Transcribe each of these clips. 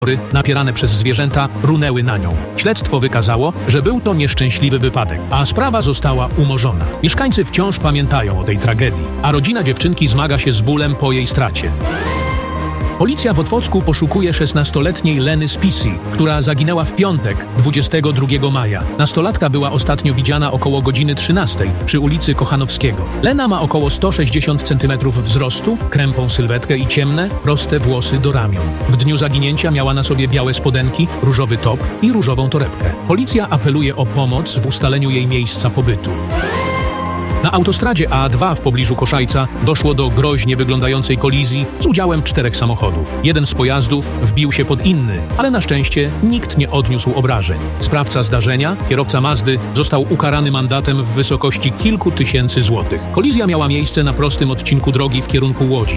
napierane przez zwierzęta runęły na nią. Śledztwo wykazało, że był to nieszczęśliwy wypadek, a sprawa została umorzona. Mieszkańcy wciąż pamiętają o tej tragedii, a rodzina dziewczynki zmaga się z bólem po jej stracie. Policja w Otwocku poszukuje 16-letniej Leny Spisi, która zaginęła w piątek, 22 maja. Nastolatka była ostatnio widziana około godziny 13 przy ulicy Kochanowskiego. Lena ma około 160 cm wzrostu, krępą sylwetkę i ciemne, proste włosy do ramion. W dniu zaginięcia miała na sobie białe spodenki, różowy top i różową torebkę. Policja apeluje o pomoc w ustaleniu jej miejsca pobytu. Na autostradzie A2 w pobliżu Koszajca doszło do groźnie wyglądającej kolizji z udziałem 4 samochodów. Jeden z pojazdów wbił się pod inny, ale na szczęście nikt nie odniósł obrażeń. Sprawca zdarzenia, kierowca Mazdy, został ukarany mandatem w wysokości kilku tysięcy złotych. Kolizja miała miejsce na prostym odcinku drogi w kierunku Łodzi.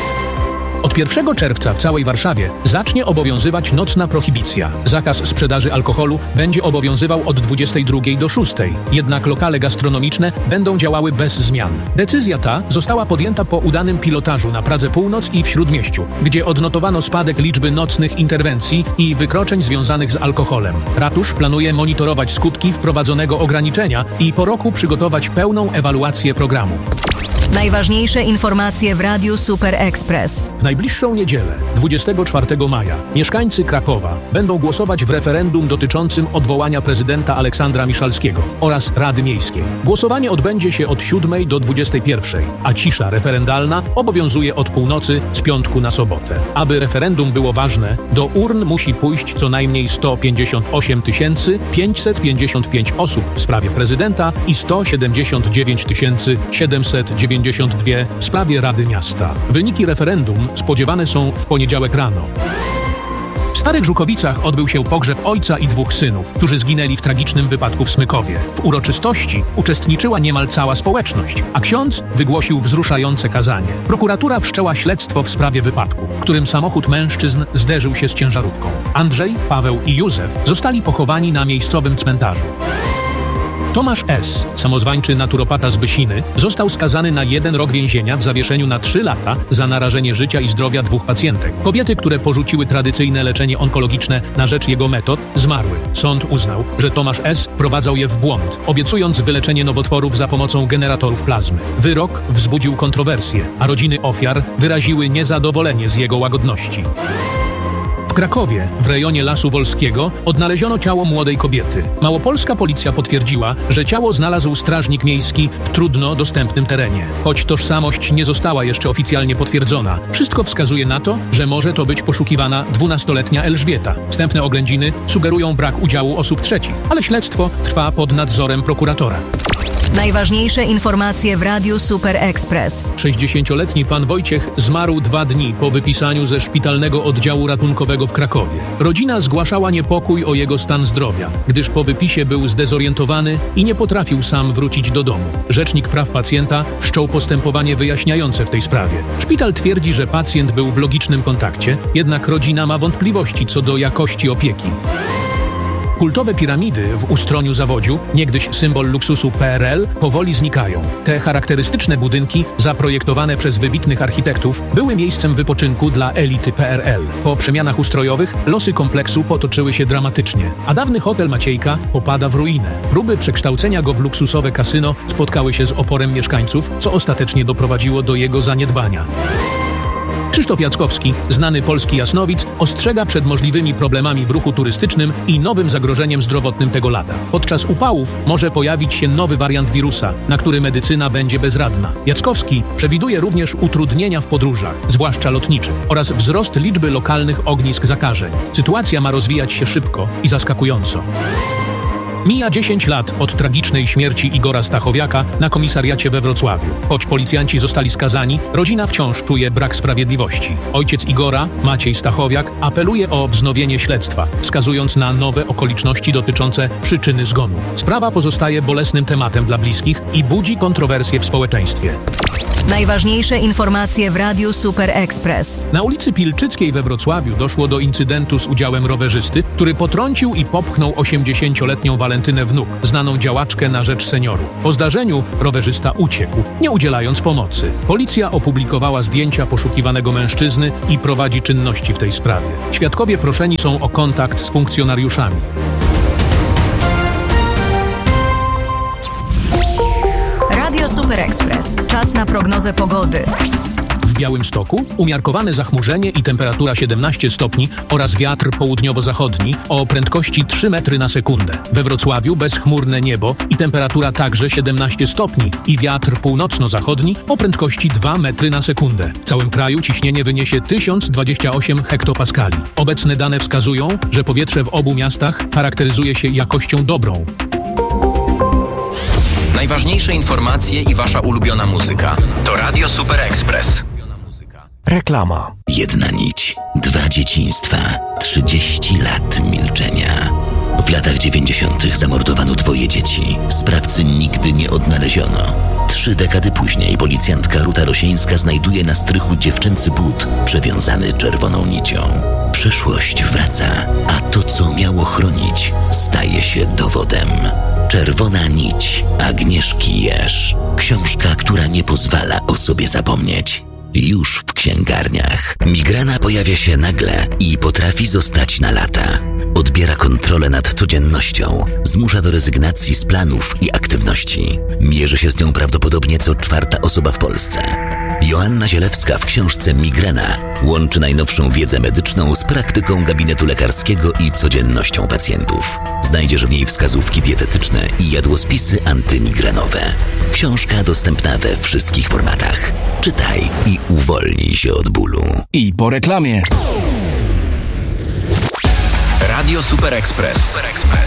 Od 1 czerwca w całej Warszawie zacznie obowiązywać nocna prohibicja. Zakaz sprzedaży alkoholu będzie obowiązywał od 22 do 6, jednak lokale gastronomiczne będą działały bez zmian. Decyzja ta została podjęta po udanym pilotażu na Pradze Północ i w Śródmieściu, gdzie odnotowano spadek liczby nocnych interwencji i wykroczeń związanych z alkoholem. Ratusz planuje monitorować skutki wprowadzonego ograniczenia i po roku przygotować pełną ewaluację programu. Najważniejsze informacje w Radiu Super Express. W najbliższą niedzielę, 24 maja, mieszkańcy Krakowa będą głosować w referendum dotyczącym odwołania prezydenta Aleksandra Miszalskiego oraz Rady Miejskiej. Głosowanie odbędzie się od 7 do 21, a cisza referendalna obowiązuje od północy z piątku na sobotę. Aby referendum było ważne, do urn musi pójść co najmniej 158 555 osób w sprawie prezydenta i 179 792 w sprawie Rady Miasta. Wyniki referendum spodziewane są w poniedziałek rano. W Starych Żukowicach odbył się pogrzeb ojca i 2 synów, którzy zginęli w tragicznym wypadku w Smykowie. W uroczystości uczestniczyła niemal cała społeczność, a ksiądz wygłosił wzruszające kazanie. Prokuratura wszczęła śledztwo w sprawie wypadku, w którym samochód mężczyzn zderzył się z ciężarówką. Andrzej, Paweł i Józef zostali pochowani na miejscowym cmentarzu. Tomasz S., samozwańczy naturopata z Bysiny, został skazany na 1 rok więzienia w zawieszeniu na 3 lata za narażenie życia i zdrowia 2 pacjentek. Kobiety, które porzuciły tradycyjne leczenie onkologiczne na rzecz jego metod, zmarły. Sąd uznał, że Tomasz S. wprowadzał je w błąd, obiecując wyleczenie nowotworów za pomocą generatorów plazmy. Wyrok wzbudził kontrowersje, a rodziny ofiar wyraziły niezadowolenie z jego łagodności. W Krakowie, w rejonie Lasu Wolskiego, odnaleziono ciało młodej kobiety. Małopolska policja potwierdziła, że ciało znalazł strażnik miejski w trudno dostępnym terenie. Choć tożsamość nie została jeszcze oficjalnie potwierdzona, wszystko wskazuje na to, że może to być poszukiwana 12-letnia Elżbieta. Wstępne oględziny sugerują brak udziału osób trzecich, ale śledztwo trwa pod nadzorem prokuratora. Najważniejsze informacje w Radiu Super Express. 60-letni pan Wojciech zmarł 2 dni po wypisaniu ze szpitalnego oddziału ratunkowego w Krakowie. Rodzina zgłaszała niepokój o jego stan zdrowia, gdyż po wypisie był zdezorientowany i nie potrafił sam wrócić do domu. Rzecznik praw pacjenta wszczął postępowanie wyjaśniające w tej sprawie. Szpital twierdzi, że pacjent był w logicznym kontakcie, jednak rodzina ma wątpliwości co do jakości opieki. Kultowe piramidy w Ustroniu Zawodziu, niegdyś symbol luksusu PRL, powoli znikają. Te charakterystyczne budynki, zaprojektowane przez wybitnych architektów, były miejscem wypoczynku dla elity PRL. Po przemianach ustrojowych losy kompleksu potoczyły się dramatycznie, a dawny hotel Maciejka popada w ruinę. Próby przekształcenia go w luksusowe kasyno spotkały się z oporem mieszkańców, co ostatecznie doprowadziło do jego zaniedbania. Krzysztof Jackowski, znany polski jasnowic, ostrzega przed możliwymi problemami w ruchu turystycznym i nowym zagrożeniem zdrowotnym tego lata. Podczas upałów może pojawić się nowy wariant wirusa, na który medycyna będzie bezradna. Jackowski przewiduje również utrudnienia w podróżach, zwłaszcza lotniczych, oraz wzrost liczby lokalnych ognisk zakażeń. Sytuacja ma rozwijać się szybko i zaskakująco. Mija 10 lat od tragicznej śmierci Igora Stachowiaka na komisariacie we Wrocławiu. Choć policjanci zostali skazani, rodzina wciąż czuje brak sprawiedliwości. Ojciec Igora, Maciej Stachowiak, apeluje o wznowienie śledztwa, wskazując na nowe okoliczności dotyczące przyczyny zgonu. Sprawa pozostaje bolesnym tematem dla bliskich i budzi kontrowersje w społeczeństwie. Najważniejsze informacje w Radiu Super Express. Na ulicy Pilczyckiej we Wrocławiu doszło do incydentu z udziałem rowerzysty, który potrącił i popchnął 80-letnią Walentynę Wnuk, znaną działaczkę na rzecz seniorów. Po zdarzeniu rowerzysta uciekł, nie udzielając pomocy. Policja opublikowała zdjęcia poszukiwanego mężczyzny i prowadzi czynności w tej sprawie. Świadkowie proszeni są o kontakt z funkcjonariuszami. Radio Super Express. Czas na prognozę pogody. W Białymstoku umiarkowane zachmurzenie i temperatura 17 stopni oraz wiatr południowo-zachodni o prędkości 3 metry na sekundę. We Wrocławiu bezchmurne niebo i temperatura także 17 stopni i wiatr północno-zachodni o prędkości 2 metry na sekundę. W całym kraju ciśnienie wyniesie 1028 hektopaskali. Obecne dane wskazują, że powietrze w obu miastach charakteryzuje się jakością dobrą. Najważniejsze informacje i wasza ulubiona muzyka. To Radio Super Express. Reklama. Jedna nić, 2 dzieciństwa, 30 lat milczenia. W latach 90. zamordowano 2 dzieci. Sprawcy nigdy nie odnaleziono. 3 dekady później policjantka Ruta Rosieńska znajduje na strychu dziewczęcy but przewiązany czerwoną nicią. Przeszłość wraca, a to, co miało chronić, staje się dowodem. Czerwona nić Agnieszki Jerz. Książka, która nie pozwala o sobie zapomnieć. Już w księgarniach. Migrena pojawia się nagle i potrafi zostać na lata. Odbiera kontrolę nad codziennością, zmusza do rezygnacji z planów i aktywności. Mierzy się z nią prawdopodobnie co 4. osoba w Polsce. Joanna Zielewska w książce Migrena łączy najnowszą wiedzę medyczną z praktyką gabinetu lekarskiego i codziennością pacjentów. Znajdziesz w niej wskazówki dietetyczne i jadłospisy antymigrenowe. Książka dostępna we wszystkich formatach. Czytaj i uwolnij się od bólu. I po reklamie. Radio Super Express.